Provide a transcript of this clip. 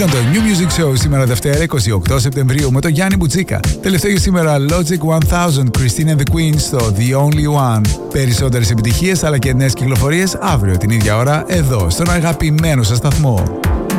Ήταν το New Music Show σήμερα Δευτέρα 28 Σεπτεμβρίου με τον Γιάννη Μπουτσίκα. Τελευταίο για σήμερα Logic 1000, Christine and the Queens στο The Only One. Περισσότερες επιτυχίες αλλά και νέες κυκλοφορίες αύριο την ίδια ώρα εδώ στον αγαπημένο σας σταθμό.